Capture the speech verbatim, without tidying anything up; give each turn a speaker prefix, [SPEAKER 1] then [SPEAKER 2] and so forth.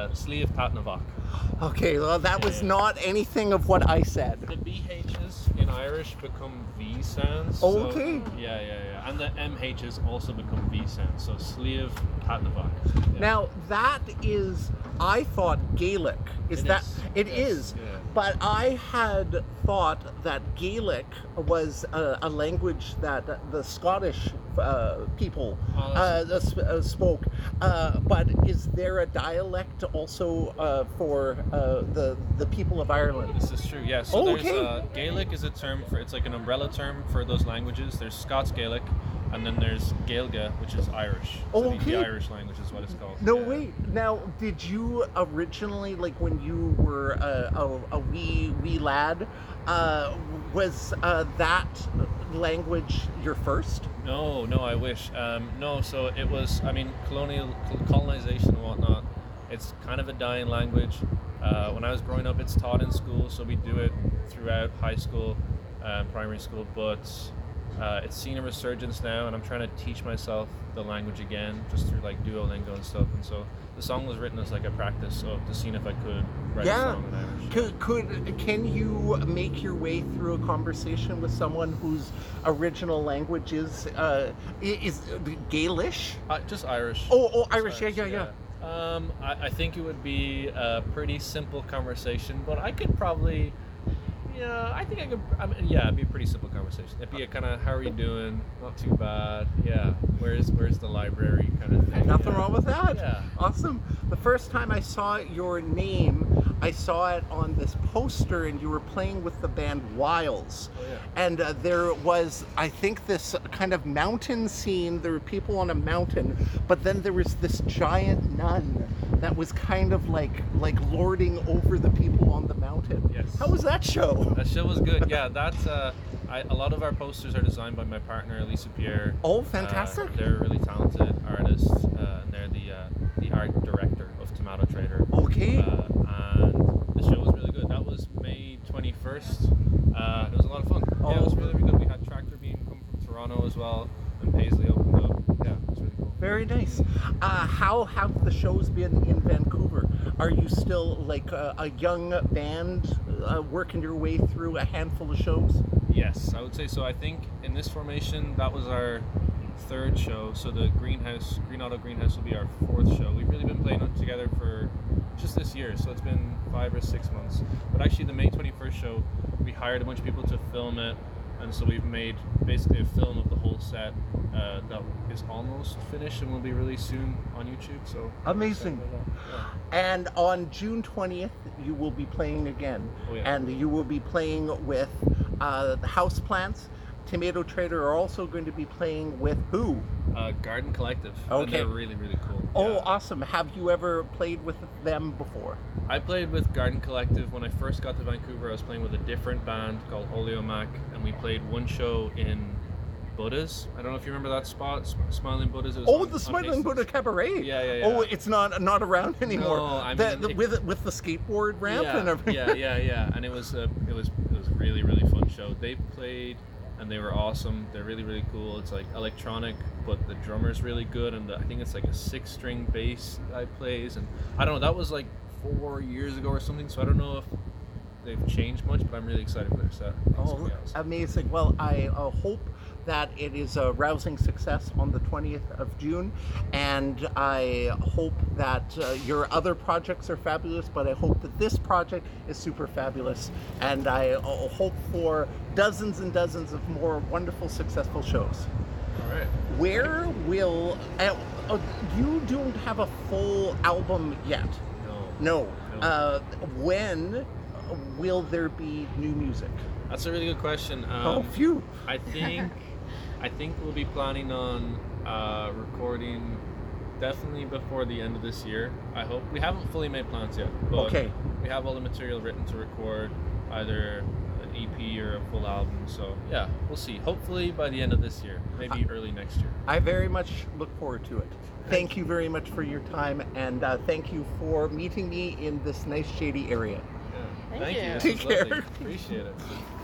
[SPEAKER 1] uh, Sliabh Tatnavach.
[SPEAKER 2] Okay, well, that was
[SPEAKER 1] Yeah.
[SPEAKER 2] not anything of what I said.
[SPEAKER 1] The B H's in Irish become V sounds.
[SPEAKER 2] Oh,
[SPEAKER 1] so-
[SPEAKER 2] okay.
[SPEAKER 1] Yeah, yeah, yeah. And the M H's also become V sounds. So Sliabh Tatnavach. Yeah.
[SPEAKER 2] Now, that is, I thought Gaelic. Is
[SPEAKER 1] It
[SPEAKER 2] that,
[SPEAKER 1] is,
[SPEAKER 2] it
[SPEAKER 1] yes,
[SPEAKER 2] is.
[SPEAKER 1] yeah.
[SPEAKER 2] But I had thought that Gaelic was a, a language that the Scottish uh, people
[SPEAKER 1] Oh,
[SPEAKER 2] uh,
[SPEAKER 1] that's-
[SPEAKER 2] sp- uh, spoke. Uh, but is there a dialect also uh, for uh, the, the people of Ireland?
[SPEAKER 1] This is true, yeah. So
[SPEAKER 2] Oh,
[SPEAKER 1] there's
[SPEAKER 2] okay.
[SPEAKER 1] uh, Gaelic is a term for, it's like an umbrella term for those languages. There's Scots Gaelic, and then there's Gaeilge, which is Irish. So the-
[SPEAKER 2] Okay.
[SPEAKER 1] the Irish language is what it's called.
[SPEAKER 2] No,
[SPEAKER 1] yeah.
[SPEAKER 2] wait. Now, did you originally, like when you were a, a, a wee wee lad, uh, was uh, that language your first?
[SPEAKER 1] No, no, I wish. Um, no, so it was, I mean, colonial colonization and whatnot. It's kind of a dying language. Uh, when I was growing up, it's taught in school, so we do it throughout high school, um, primary school, but uh, it's seen a resurgence now, and I'm trying to teach myself the language again, just through like Duolingo and stuff. And so the song was written as like a practice of to seeing if I could write a
[SPEAKER 2] Yeah.
[SPEAKER 1] song in Irish.
[SPEAKER 2] Could, could can you make your way through a conversation with someone whose original language is uh, i- is Gaelish?
[SPEAKER 1] Uh, just Irish.
[SPEAKER 2] Oh, oh,
[SPEAKER 1] Just
[SPEAKER 2] Irish. Yeah, yeah, yeah.
[SPEAKER 1] Um, I, I think it would be a pretty simple conversation, but I could probably, yeah, I think I could, I mean, yeah, it'd be a pretty simple conversation. It'd be a kind of, how are you doing? Not too bad. Yeah. Where's, where's the library kind of thing?
[SPEAKER 2] Nothing
[SPEAKER 1] yeah.
[SPEAKER 2] wrong with that.
[SPEAKER 1] Yeah.
[SPEAKER 2] Awesome. The first time I saw your name, I saw it on this poster, and you were playing with the band Wiles.
[SPEAKER 1] Oh, yeah.
[SPEAKER 2] And uh, there was, I think, this kind of mountain scene. There were people on a mountain, but then there was this giant nun that was kind of like like lording over the people on the mountain.
[SPEAKER 1] Yes.
[SPEAKER 2] How was that show?
[SPEAKER 1] That show was good. Yeah, that's, uh, I, a lot of our posters are designed by my partner, Lisa Pierre.
[SPEAKER 2] Oh,
[SPEAKER 1] Uh,
[SPEAKER 2] fantastic.
[SPEAKER 1] they're really talented artists, uh, and they're the, uh, the art director of Tomato Trader.
[SPEAKER 2] Okay.
[SPEAKER 1] Uh, and the show was really good. That was May twenty-first. Uh, it was a lot of fun. Yeah, it was really, really good. We had Tractor Beam come from Toronto as well, and Paisley opened up. Yeah, it was really cool.
[SPEAKER 2] Very nice. Uh, how have the shows been in Vancouver? Are you still like a, a young band uh, working your way through a handful of shows?
[SPEAKER 1] Yes, I would say so. I think in this formation, that was our third show. So the Greenhouse, Green Auto Greenhouse will be our fourth show. We've really been playing together for just this year, so it's been five or six months. But actually the May twenty-first show, we hired a bunch of people to film it, and so we've made basically a film of the whole set uh, that is almost finished and will be released soon on YouTube. So
[SPEAKER 2] Amazing.
[SPEAKER 1] Yeah.
[SPEAKER 2] And on June twentieth, you will be playing again.
[SPEAKER 1] Oh, yeah.
[SPEAKER 2] And you will be playing with uh, the Houseplants. Tomato Trader are also going to be playing with who?
[SPEAKER 1] Uh, Garden Collective.
[SPEAKER 2] Okay.
[SPEAKER 1] And they're really, really cool.
[SPEAKER 2] Oh,
[SPEAKER 1] Yeah.
[SPEAKER 2] awesome. Have you ever played with them before?
[SPEAKER 1] I played with Garden Collective when I first got to Vancouver. I was playing with a different band called Oleomac, and we played one show in Buddha's. I don't know if you remember that spot, S- Smiling Buddha's. It was
[SPEAKER 2] Oh,
[SPEAKER 1] on-
[SPEAKER 2] the
[SPEAKER 1] on
[SPEAKER 2] Smiling
[SPEAKER 1] Hastings.
[SPEAKER 2] Buddha Cabaret.
[SPEAKER 1] Yeah, yeah, yeah.
[SPEAKER 2] Oh, it's not not around anymore.
[SPEAKER 1] No, I
[SPEAKER 2] The-
[SPEAKER 1] mean,
[SPEAKER 2] the-
[SPEAKER 1] it-
[SPEAKER 2] with with the skateboard ramp
[SPEAKER 1] yeah,
[SPEAKER 2] and everything.
[SPEAKER 1] yeah, yeah, yeah. And it was a, it was it was a really, really fun show. They played and they were awesome. They're really, really cool. It's like electronic, but the drummer's really good, and the, I think it's like a six-string bass guy plays. And I don't know. That was like four years ago or something. So I don't know if they've changed much, but I'm really excited for their set. It's
[SPEAKER 2] Oh,
[SPEAKER 1] gonna be awesome.
[SPEAKER 2] amazing. Well, I uh, hope that it is a rousing success on the twentieth of June, and I hope that uh, your other projects are fabulous, but I hope that this project is super fabulous, and I uh, hope for dozens and dozens of more wonderful, successful shows.
[SPEAKER 1] All right.
[SPEAKER 2] Where will... Uh, uh, you don't have a full album yet.
[SPEAKER 1] No.
[SPEAKER 2] No.
[SPEAKER 1] No.
[SPEAKER 2] Uh, when will there be new music?
[SPEAKER 1] That's a really good question. Um,
[SPEAKER 2] Oh, phew.
[SPEAKER 1] I think I think we'll be planning on uh, recording definitely before the end of this year. I hope. We haven't fully made plans yet, but
[SPEAKER 2] Okay.
[SPEAKER 1] we have all the material written to record either an E P or a full album. So yeah, we'll see. Hopefully by the end of this year, maybe early next year.
[SPEAKER 2] I very much look forward to it. Thank you very much for your time, and uh, thank you for meeting me in this nice shady area.
[SPEAKER 1] Yeah.
[SPEAKER 3] Thank you.
[SPEAKER 1] This
[SPEAKER 2] Take
[SPEAKER 1] was lovely.
[SPEAKER 2] care.
[SPEAKER 1] Appreciate it.